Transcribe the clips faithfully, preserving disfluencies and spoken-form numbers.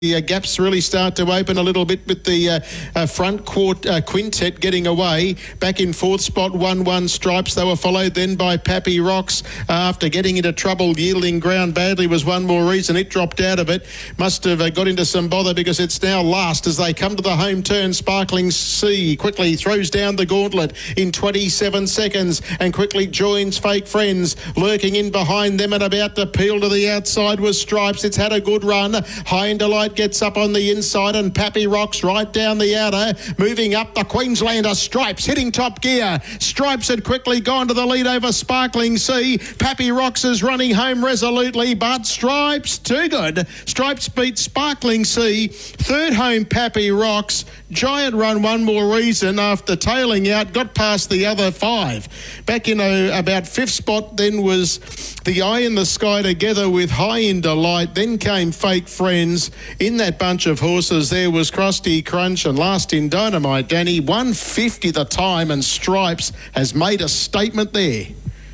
The uh, gaps really start to open a little bit with the uh, uh, front quart, uh, quintet getting away. Back in fourth spot, one one Stripes. They were followed then by Pappy Rocks. Uh, after getting into trouble, yielding ground badly was one more reason. It dropped out of it. Must have uh, got into some bother because it's now last as they come to the home turn. Sparkling Sea quickly throws down the gauntlet in twenty-seven seconds and quickly joins Fake Friends. Lurking in behind them and about to peel to the outside was Stripes. It's had a good run. High and Delight gets up on the inside and Pappy Rocks right down the outer. Moving up, the Queenslander Stripes hitting top gear. Stripes had quickly gone to the lead over Sparkling Sea. Pappy Rocks is running home resolutely, but Stripes too good. Stripes beat Sparkling Sea. Third home Pappy Rocks. Giant run, one more reason after tailing out, got past the other five. Back in a, about fifth spot then was the Eye in the Sky together with High in Delight. Then came Fake Friends. In that bunch of horses there was Krusty Crunch and last in Dynamite Danny. one fifty the time and Stripes has made a statement there.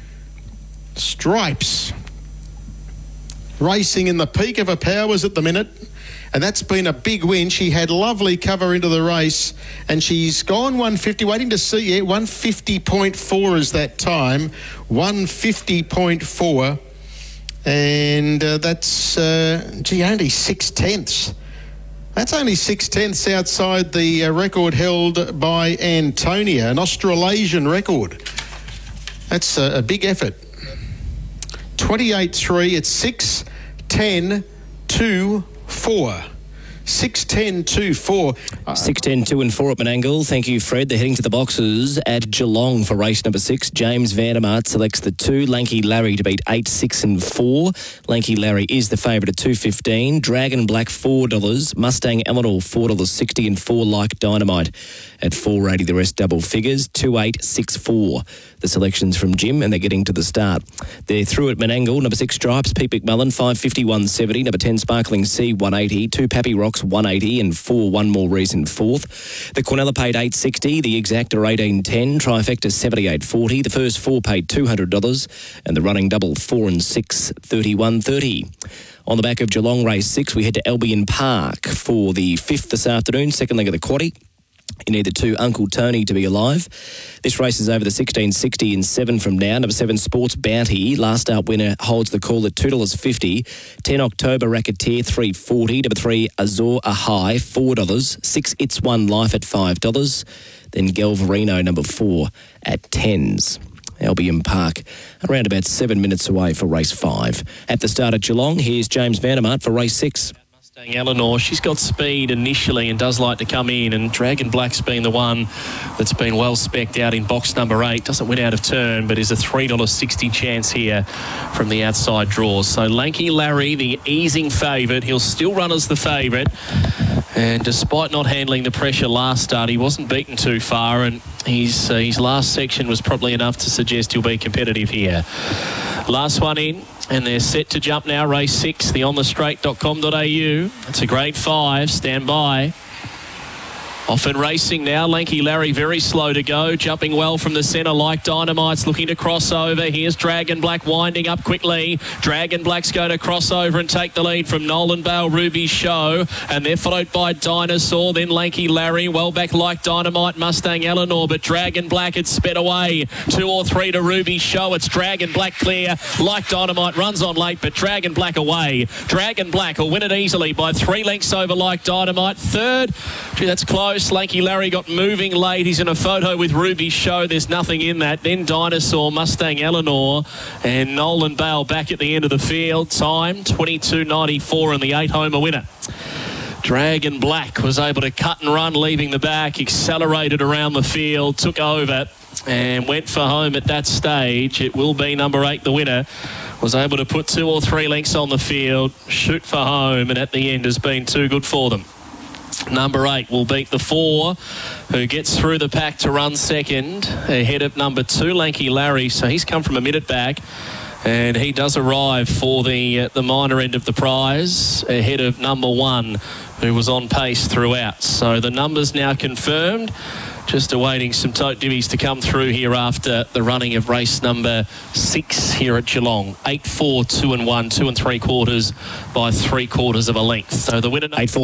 Stripes racing in the peak of her powers at the minute. And that's been a big win. She had lovely cover into the race and she's gone one fifty, waiting to see it. one fifty point four is that time. one fifty point four. And uh, that's, uh, gee, only six tenths. That's only six tenths outside the uh, record held by Antonia, an Australasian record. That's a, a big effort. twenty-eight three, it's six ten two four. six ten two four. six ten two and four at Menangle. Thank you, Fred. They're heading to the boxes at Geelong for race number six. James Vandermart selects the two. Lanky Larry to beat eight, six and four. Lanky Larry is the favourite at two fifteen. Dragon Black four dollars. Mustang Eleanor four dollars sixty and four Like Dynamite at four eighty. The rest double figures. two eight six four. The selections from Jim and they're getting to the start. They're through at Menangle. Number six Stripes, Pete McMullen five fifty one seventy. Number ten Sparkling Sea one eighty. two Pappy Rocks one eighty and four One More Reason fourth. The Cornella paid eight sixty. The Exacta eighteen ten. Trifecta seventy-eight forty. The first four paid two hundred dollars and the running double four and six thirty-one thirty. On the back of Geelong race six, we head to Albion Park for the fifth this afternoon. Second leg of the quaddie. You need the two Uncle Tony to be alive. This race is over the sixteen sixty in seven from now. Number seven Sports Bounty. Last start winner holds the call at two dollars fifty. ten October Racketeer three forty. Number three Azor Ahai four dollars. six It's One Life at five dollars. Then Galvarino number four at tens. Albion Park, around about seven minutes away for race five. At the start at Geelong, here's James Vandermart for race six. Eleanor, she's got speed initially and does like to come in, and Dragon Black's been the one that's been well specced out in box number eight. Doesn't win out of turn, but is a three dollars sixty chance here from the outside draws. So Lanky Larry, the easing favourite, he'll still run as the favourite, and despite not handling the pressure last start, he wasn't beaten too far, and his, uh, his last section was probably enough to suggest he'll be competitive here. Last one in. And they're set to jump now, race six, the on the straight dot com dot a u. It's a grade five, stand by. Off and racing now, Lanky Larry very slow to go, jumping well from the centre like Dynamite's looking to cross over. Here's Dragon Black winding up quickly. Dragon Black's going to cross over and take the lead from Nolan Bale, Ruby's Show, and they're followed by Dinosaur, then Lanky Larry, well back like Dynamite, Mustang Eleanor, but Dragon Black had sped away. Two or three to Ruby's Show. It's Dragon Black clear, like Dynamite runs on late, but Dragon Black away. Dragon Black will win it easily by three lengths over like Dynamite. Third, gee, that's close. Lanky Larry got moving late. He's in a photo with Ruby's Show. There's nothing in that. Then Dinosaur, Mustang Eleanor, and Nolan Bale back at the end of the field. Time twenty-two ninety-four and the eight-homer winner. Dragon Black was able to cut and run, leaving the back, accelerated around the field, took over and went for home at that stage. It will be number eight, the winner. Was able to put two or three lengths on the field, shoot for home, and at the end has been too good for them. Number eight will beat the four, who gets through the pack to run second, ahead of number two, Lanky Larry. So he's come from a minute back, and he does arrive for the uh, the minor end of the prize, ahead of number one, who was on pace throughout. So the numbers now confirmed. Just awaiting some tote divvies to come through here after the running of race number six here at Geelong. Eight, four, two and one, two and three quarters by three quarters of a length. So the winner. Eight, four.